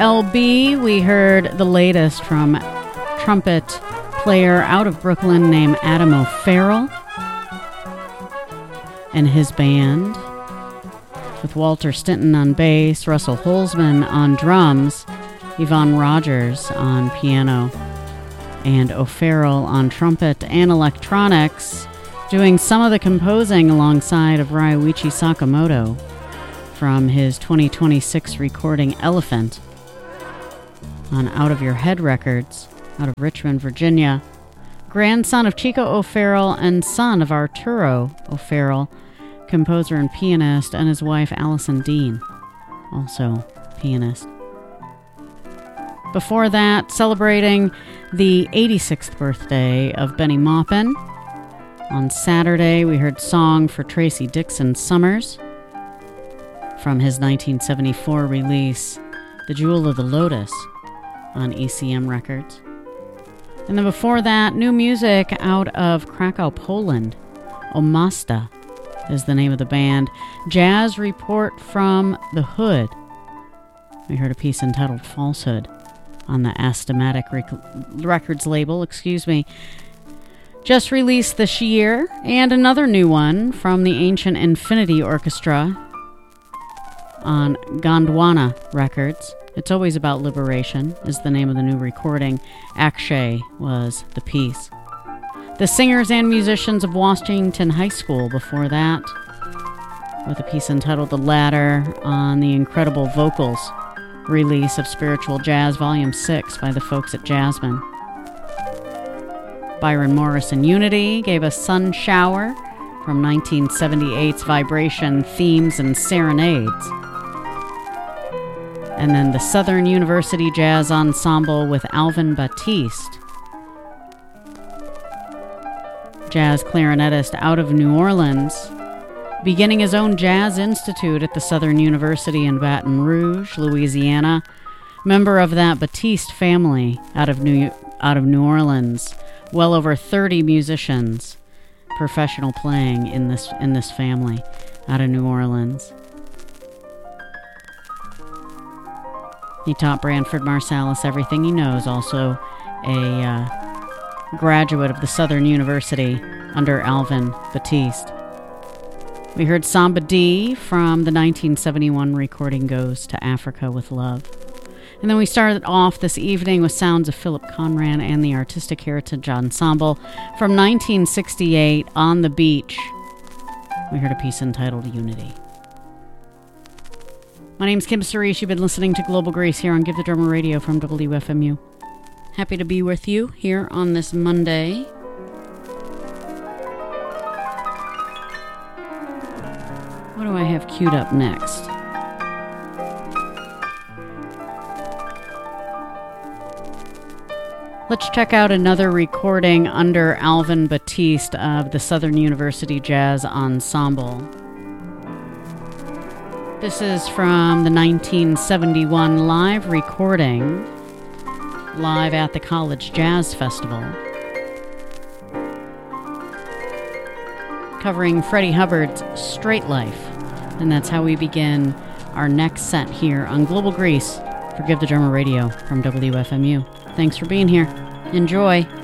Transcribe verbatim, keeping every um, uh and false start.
L B, we heard the latest from trumpet player out of Brooklyn named Adam O'Farrell and his band, with Walter Stinton on bass, Russell Holzman on drums, Yvonne Rogers on piano, and O'Farrell on trumpet and electronics, doing some of the composing alongside of Ryuichi Sakamoto from his twenty twenty-six recording Elephant on Out of Your Head Records, out of Richmond, Virginia. Grandson of Chico O'Farrell and son of Arturo O'Farrell, composer and pianist, and his wife Allison Dean, also pianist. Before that, celebrating the eighty-sixth birthday of Benny Maupin. On Saturday, we heard Song for Tracy Dixon Summers from his nineteen seventy-four release, The Jewel of the Lotus, on E C M Records. And then before that, new music out of Krakow, Poland. Omasta is the name of the band. Jazz Report from the Hood. We heard a piece entitled Falsehood on the Astematic Rec- Records label, excuse me. Just released this year, and another new one from the Ancient Infinity Orchestra on Gondwana Records. It's Always About Liberation is the name of the new recording. Akshay was the piece. The Singers and Musicians of Washington High School before that, with a piece entitled The Ladder on the Incredible Vocals release of Spiritual Jazz Volume six by the folks at Jasmine. Byron Morris and Unity gave us Sun Shower from nineteen seventy-eight's Vibration Themes and Serenades. And then the Southern University Jazz Ensemble with Alvin Batiste, jazz clarinetist out of New Orleans, beginning his own jazz institute at the Southern University in Baton Rouge, Louisiana. Member of that Batiste family out of New out of New Orleans. Well over thirty musicians, professional playing in this in this family out of New Orleans. He taught Branford Marsalis everything he knows, also a uh, graduate of the Southern University under Alvin Batiste. We heard Samba D from the nineteen seventy-one recording Goes to Africa with Love. And then we started off this evening with sounds of Philip Conran and the Artistic Heritage Ensemble from nineteen sixty-eight, On the Beach. We heard a piece entitled Unity. My name's Kim Sarish. You've been listening to Global Grace here on Give the Drummer Radio from W F M U. Happy to be with you here on this Monday. What do I have queued up next? Let's check out another recording under Alvin Batiste of the Southern University Jazz Ensemble. This is from the nineteen seventy-one live recording, live at the College Jazz Festival, covering Freddie Hubbard's Straight Life. And that's how we begin our next set here on Global Grease for Give the Drummer Radio from W F M U. Thanks for being here. Enjoy.